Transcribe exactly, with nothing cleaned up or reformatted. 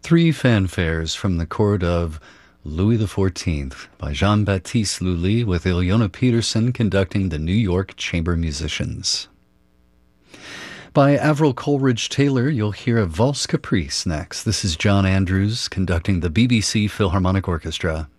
Three fanfares from the court of Louis the Fourteenth by Jean-Baptiste Lully, with Ilona Peterson conducting the New York Chamber Musicians. By Avril Coleridge Taylor, you'll hear a Valse Caprice next. This is John Andrews conducting the B B C Philharmonic Orchestra.